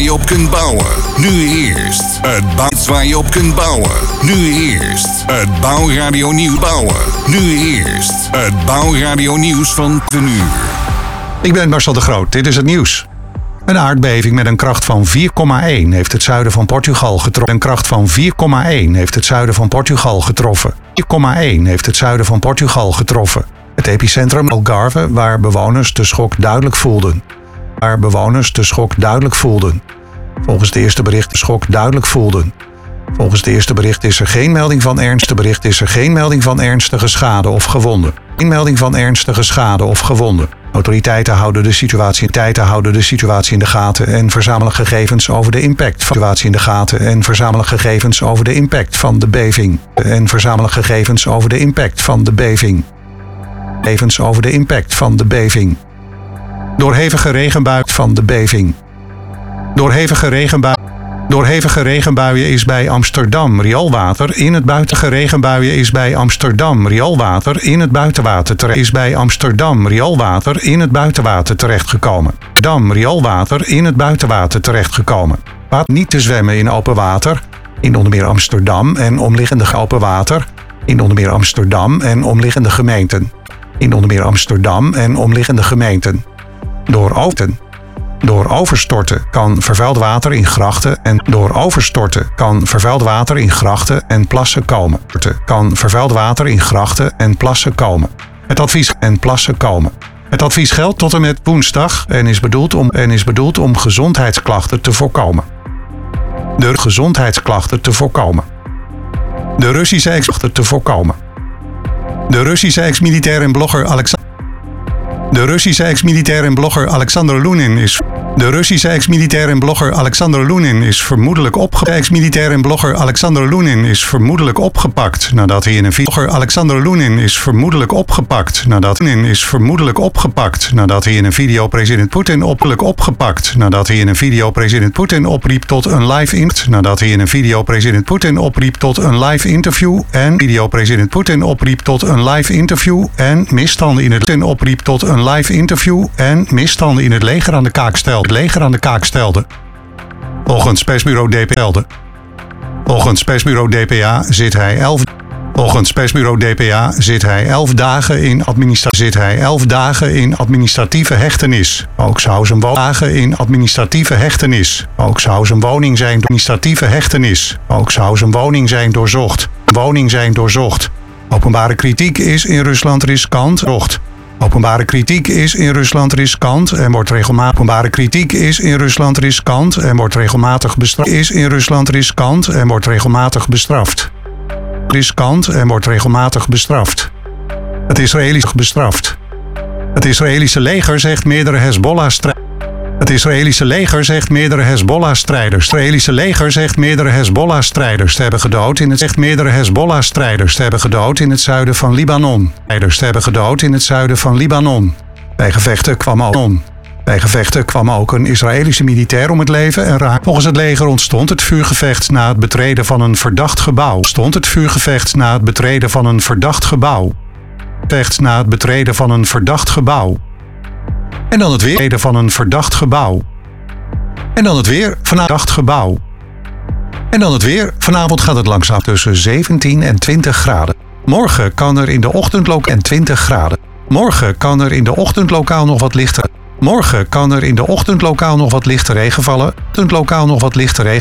je op kunt bouwen. Nu eerst het bouwt waar je op kunt bouwen. Nu eerst het Bouwradio Nieuws bouwen. Nu eerst het Bouwradio Nieuws van 10 uur. Ik ben Marcel de Groot, dit is het nieuws. Een aardbeving met een kracht van 4,1 heeft het zuiden van Portugal getroffen. Een kracht van 4,1 heeft het zuiden van Portugal getroffen. 4,1 heeft het zuiden van Portugal getroffen. Het epicentrum Algarve, waar bewoners de schok duidelijk voelden. Volgens de eerste bericht de schok duidelijk voelden. Volgens de eerste bericht is er geen melding van ernstige schade of gewonden. Geen melding van ernstige schade of gewonden. Autoriteiten houden de situatie in de gaten en verzamelen gegevens over de impact van de beving. Door hevige regenbuien is bij Amsterdam rioolwater in het buitenwater terechtgekomen. Water niet te zwemmen in open water, in onder meer Amsterdam en omliggende open water, in onder meer Amsterdam en omliggende gemeenten. Door overstorten kan vervuild water in grachten en plassen komen. Het advies geldt tot en met woensdag en is bedoeld om gezondheidsklachten te voorkomen. De Russische ex-militair en blogger Alexander Lunin is vermoedelijk opgepakt nadat hij in een video president Poetin opriep tot een live misstanden in het leger aan de kaak stelde. Volgens persbureau DPA zit hij 11 dagen in administratieve hechtenis. Ook zou zijn woning zijn doorzocht. Openbare kritiek is in Rusland riskant en wordt regelmatig bestraft. Het Israëlische leger zegt meerdere Hezbollah-strijders te hebben gedood in het zuiden van Libanon. Bij gevechten kwam ook een Israëlische militair om het leven en raakte. Volgens het leger ontstond het vuurgevecht na het betreden van een verdacht gebouw. En dan het weer. Vanavond gaat het langzaam tussen 17 en 20 graden. Morgen kan er in de ochtend lokaal nog wat lichte regen vallen.